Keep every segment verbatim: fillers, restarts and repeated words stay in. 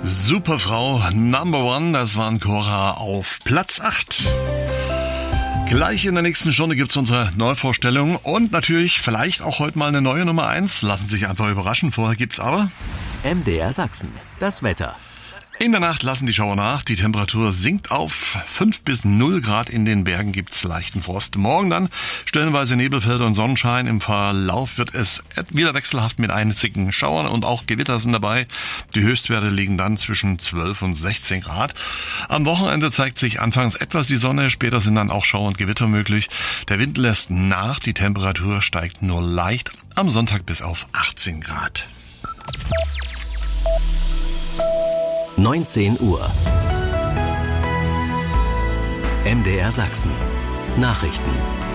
Superfrau Number One, das waren Cora auf Platz acht. Gleich in der nächsten Stunde gibt's unsere Neuvorstellung und natürlich vielleicht auch heute mal eine neue Nummer eins. Lassen Sie sich einfach überraschen. Vorher gibt's aber M D R Sachsen, das Wetter. In der Nacht lassen die Schauer nach. Die Temperatur sinkt auf fünf bis null Grad. In den Bergen gibt's leichten Frost. Morgen dann stellenweise Nebelfelder und Sonnenschein. Im Verlauf wird es wieder wechselhaft mit einzigen Schauern und auch Gewitter sind dabei. Die Höchstwerte liegen dann zwischen zwölf und sechzehn Grad. Am Wochenende zeigt sich anfangs etwas die Sonne. Später sind dann auch Schauer und Gewitter möglich. Der Wind lässt nach. Die Temperatur steigt nur leicht. Am Sonntag bis auf achtzehn Grad. neunzehn Uhr. M D R Sachsen. Nachrichten.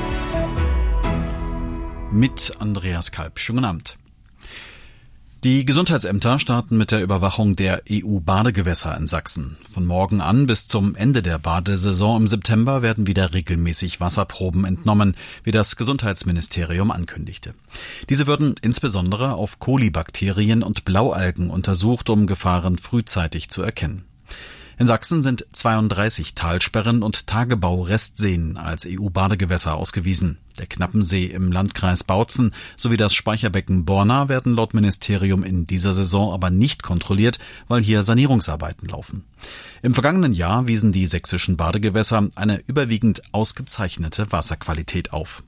Mit Andreas Kalb. Schönen guten Abend. Die Gesundheitsämter starten mit der Überwachung der E U-Badegewässer in Sachsen. Von morgen an bis zum Ende der Badesaison im September werden wieder regelmäßig Wasserproben entnommen, wie das Gesundheitsministerium ankündigte. Diese würden insbesondere auf Kolibakterien und Blaualgen untersucht, um Gefahren frühzeitig zu erkennen. In Sachsen sind zweiunddreißig Talsperren und Tagebau-Restseen als E U-Badegewässer ausgewiesen. Der Knappensee im Landkreis Bautzen sowie das Speicherbecken Borna werden laut Ministerium in dieser Saison aber nicht kontrolliert, weil hier Sanierungsarbeiten laufen. Im vergangenen Jahr wiesen die sächsischen Badegewässer eine überwiegend ausgezeichnete Wasserqualität auf.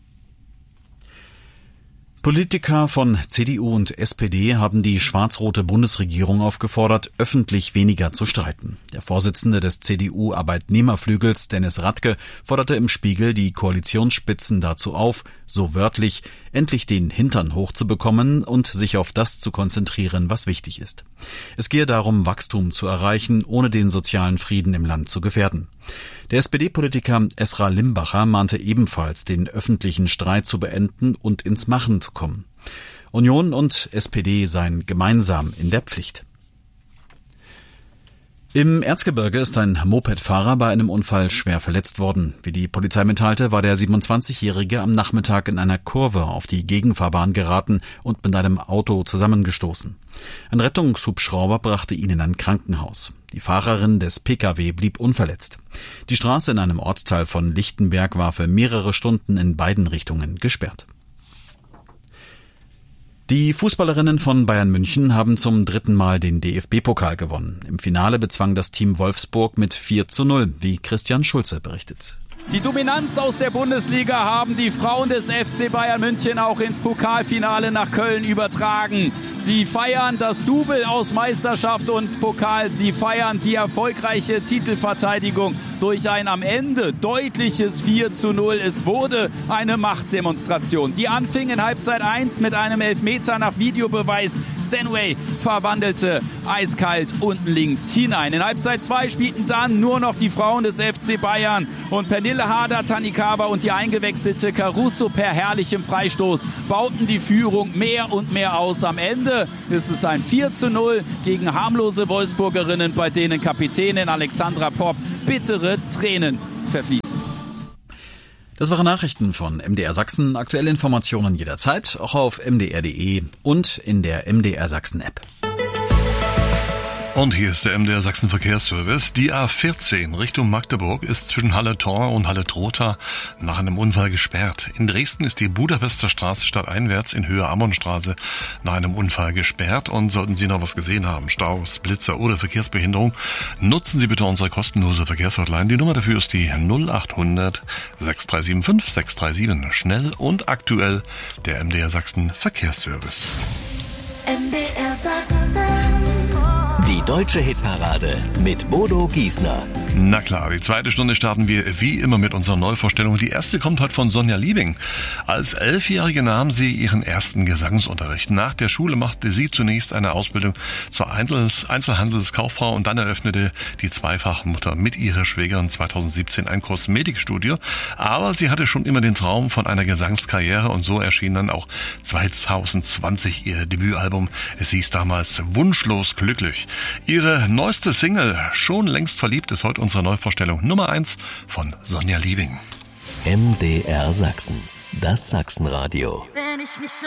Politiker von C D U und S P D haben die schwarz-rote Bundesregierung aufgefordert, öffentlich weniger zu streiten. Der Vorsitzende des C D U-Arbeitnehmerflügels, Dennis Radke, forderte im Spiegel die Koalitionsspitzen dazu auf, so wörtlich, endlich den Hintern hochzubekommen und sich auf das zu konzentrieren, was wichtig ist. Es gehe darum, Wachstum zu erreichen, ohne den sozialen Frieden im Land zu gefährden. Der S P D-Politiker Esra Limbacher mahnte ebenfalls, den öffentlichen Streit zu beenden und ins Machen zu kommen. Union und S P D seien gemeinsam in der Pflicht. Im Erzgebirge ist ein Mopedfahrer bei einem Unfall schwer verletzt worden. Wie die Polizei mitteilte, war der siebenundzwanzigjährige am Nachmittag in einer Kurve auf die Gegenfahrbahn geraten und mit einem Auto zusammengestoßen. Ein Rettungshubschrauber brachte ihn in ein Krankenhaus. Die Fahrerin des P K W blieb unverletzt. Die Straße in einem Ortsteil von Lichtenberg war für mehrere Stunden in beiden Richtungen gesperrt. Die Fußballerinnen von Bayern München haben zum dritten Mal den D F B-Pokal gewonnen. Im Finale bezwang das Team Wolfsburg mit vier zu null, wie Christian Schulze berichtet. Die Dominanz aus der Bundesliga haben die Frauen des F C Bayern München auch ins Pokalfinale nach Köln übertragen. Sie feiern das Double aus Meisterschaft und Pokal. Sie feiern die erfolgreiche Titelverteidigung durch ein am Ende deutliches vier zu null. Es wurde eine Machtdemonstration. Die anfing in Halbzeit eins mit einem Elfmeter nach Videobeweis. Stanway verwandelte eiskalt unten links hinein. In Halbzeit zwei spielten dann nur noch die Frauen des F C Bayern und Pernille Harder, Tanikawa und die eingewechselte Caruso per herrlichem Freistoß bauten die Führung mehr und mehr aus. Am Ende ist es ein vier zu null gegen harmlose Wolfsburgerinnen, bei denen Kapitänin Alexandra Popp bittere Tränen verfließt. Das waren Nachrichten von M D R Sachsen. Aktuelle Informationen jederzeit, auch auf m d r punkt d e und in der M D R Sachsen App. Und hier ist der M D R Sachsen Verkehrsservice. Die A vierzehn Richtung Magdeburg ist zwischen Halle-Tor und Halle-Trotha nach einem Unfall gesperrt. In Dresden ist die Budapester Straße stadteinwärts in Höhe Ammonstraße nach einem Unfall gesperrt. Und sollten Sie noch was gesehen haben, Staus, Blitzer oder Verkehrsbehinderung, nutzen Sie bitte unsere kostenlose Verkehrshotline. Die Nummer dafür ist die null acht hundert sechs drei sieben fünf sechs drei sieben. Schnell und aktuell der M D R Sachsen Verkehrsservice. M D R Sachsen. Die deutsche Hitparade mit Bodo Giesner. Na klar, die zweite Stunde starten wir wie immer mit unserer Neuvorstellung. Die erste kommt heute von Sonja Liebing. Als Elfjährige nahm sie ihren ersten Gesangsunterricht. Nach der Schule machte sie zunächst eine Ausbildung zur Einzelhandelskauffrau und dann eröffnete die Zweifachmutter mit ihrer Schwägerin zweitausendsiebzehn ein Kosmetikstudio. Aber sie hatte schon immer den Traum von einer Gesangskarriere und so erschien dann auch zweitausendzwanzig ihr Debütalbum. Es hieß damals Wunschlos glücklich. Ihre neueste Single, Schon längst verliebt, ist heute unsere Neuvorstellung Nummer eins von Sonja Liebing. M D R Sachsen, das Sachsenradio. Wenn ich nicht